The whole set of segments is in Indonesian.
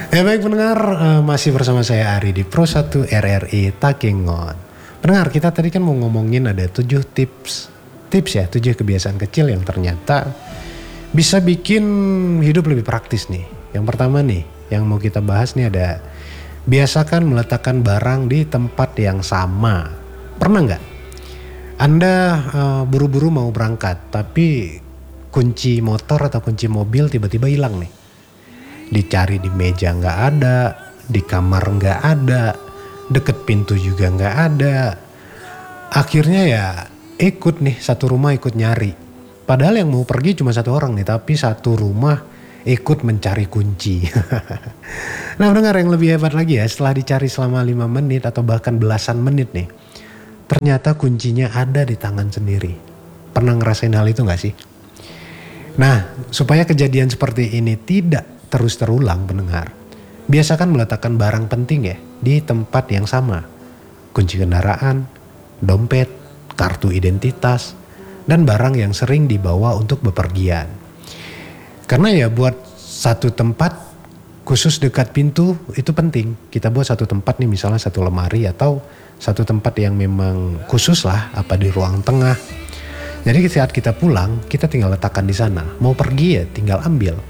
Baik pendengar, masih bersama saya Ari di Pro 1 RRI Takengon. Pendengar, kita tadi kan mau ngomongin ada 7 tips ya, 7 kebiasaan kecil yang ternyata bisa bikin hidup lebih praktis nih. Yang pertama nih, yang mau kita bahas nih ada biasakan meletakkan barang di tempat yang sama. Pernah nggak? Anda buru-buru mau berangkat, tapi kunci motor atau kunci mobil tiba-tiba hilang nih. Dicari di meja nggak ada, di kamar nggak ada, deket pintu juga nggak ada. Akhirnya ya ikut nih, satu rumah ikut nyari. Padahal yang mau pergi cuma satu orang nih, tapi satu rumah ikut mencari kunci. Nah pendengar, yang lebih hebat lagi ya, setelah dicari selama 5 menit atau bahkan belasan menit nih, ternyata kuncinya ada di tangan sendiri. Pernah ngerasain hal itu gak sih? Nah, supaya kejadian seperti ini tidak terus terulang pendengar, biasakan meletakkan barang penting ya di tempat yang sama. Kunci kendaraan, dompet, kartu identitas, dan barang yang sering dibawa untuk bepergian. Karena ya buat satu tempat khusus dekat pintu itu penting. Kita buat satu tempat nih, misalnya satu lemari atau satu tempat yang memang khusus lah, apa di ruang tengah. Jadi saat kita pulang, kita tinggal letakkan di sana. Mau pergi ya tinggal ambil.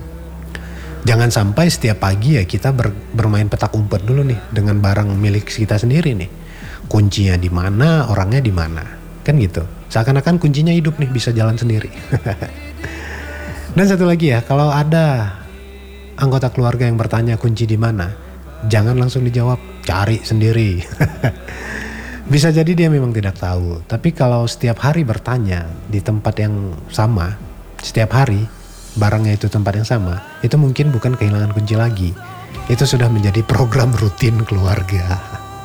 Jangan sampai setiap pagi ya kita bermain petak umpet dulu nih dengan barang milik kita sendiri nih. Kuncinya di mana, orangnya di mana. Kan gitu. Seakan-akan kuncinya hidup nih, bisa jalan sendiri. Dan satu lagi ya, kalau ada anggota keluarga yang bertanya kunci di mana, jangan langsung dijawab, cari sendiri. Bisa jadi dia memang tidak tahu. Tapi kalau setiap hari bertanya di tempat yang sama, setiap hari barangnya itu tempat yang sama, itu mungkin bukan kehilangan kunci lagi. Itu sudah menjadi program rutin keluarga.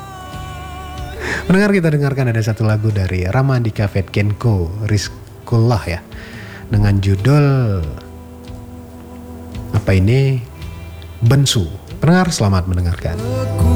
Mendengar, kita dengarkan ada satu lagu dari Ramadika Vetkenko Rizkullah ya, dengan judul apa ini? Bensu. Pendengar, selamat mendengarkan.